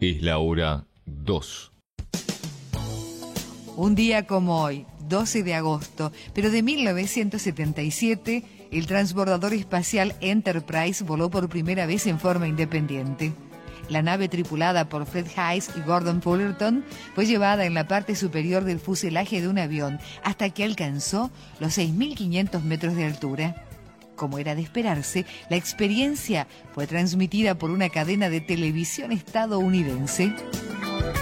Es la hora 2. Un día como hoy, 12 de agosto, pero de 1977, el transbordador espacial Enterprise voló por primera vez en forma independiente. La nave tripulada por Fred Haise y Gordon Fullerton fue llevada en la parte superior del fuselaje de un avión hasta que alcanzó los 6.500 metros de altura. Como era de esperarse, la experiencia fue transmitida por una cadena de televisión estadounidense.